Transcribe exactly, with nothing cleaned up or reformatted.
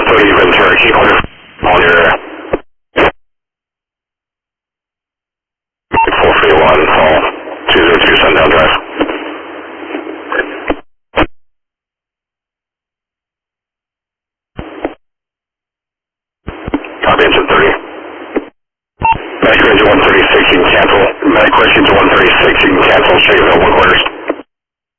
thirty Ventura, keep on your, on your four three one, call two zero two Sundown Drive. Copy, engine thirty. Medic range one thirty-six, you can cancel. Medic range one thirty-six, you can cancel. Check it out, one quarters.